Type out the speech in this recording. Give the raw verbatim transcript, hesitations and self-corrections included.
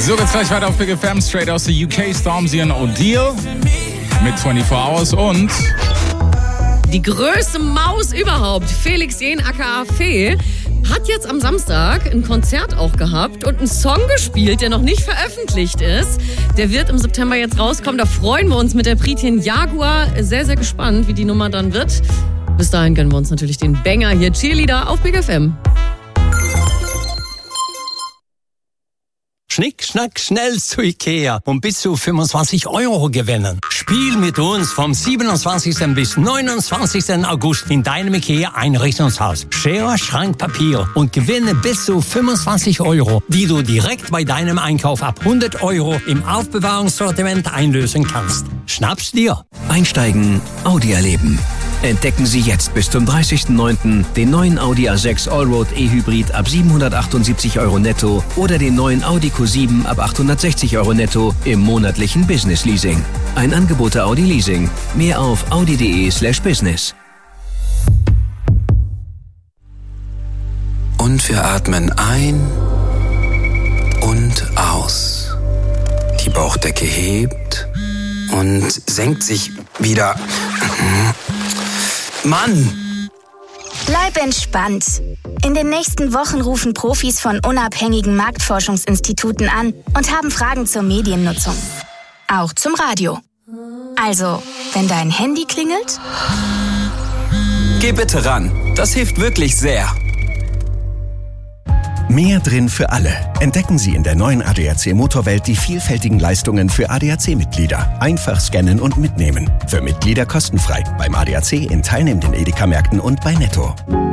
So geht's gleich weiter auf Big F M, straight aus der U K, Stormzy und O'Deal mit vierundzwanzig Hours und die größte Maus überhaupt, Felix Jähn aka Fee, hat jetzt am Samstag ein Konzert auch gehabt und einen Song gespielt, der noch nicht veröffentlicht ist. Der wird im September jetzt rauskommen. Da freuen wir uns mit der Britin Jaguar. Sehr, sehr gespannt, wie die Nummer dann wird. Bis dahin gönnen wir uns natürlich den Banger hier, Cheerleader auf Big F M. Schnick, schnack, schnell zu Ikea und bis zu fünfundzwanzig Euro gewinnen. Spiel mit uns vom siebenundzwanzigsten bis neunundzwanzigsten August in deinem Ikea-Einrichtungshaus. Schere, Schrank, Papier und gewinne bis zu fünfundzwanzig Euro, die du direkt bei deinem Einkauf ab hundert Euro im Aufbewahrungssortiment einlösen kannst. Schnapp's dir. Einsteigen, Audi erleben. Entdecken Sie jetzt bis zum dreißigsten neunten den neuen Audi A sechs Allroad E-Hybrid ab siebenhundertachtundsiebzig Euro netto oder den neuen Audi Q sieben ab achthundertsechzig Euro netto im monatlichen Business Leasing. Ein Angebot der Audi Leasing. Mehr auf audi.de slash business. Und wir atmen ein und aus. Die Bauchdecke hebt und senkt sich wieder. Mann! Bleib entspannt. In den nächsten Wochen rufen Profis von unabhängigen Marktforschungsinstituten an und haben Fragen zur Mediennutzung. Auch zum Radio. Also, wenn dein Handy klingelt, Geh bitte ran. Das hilft wirklich sehr. Mehr drin für alle. Entdecken Sie in der neuen A D A C Motorwelt die vielfältigen Leistungen für A D A C-Mitglieder. Einfach scannen und mitnehmen. Für Mitglieder kostenfrei. Beim A D A C in teilnehmenden Edeka-Märkten und bei Netto.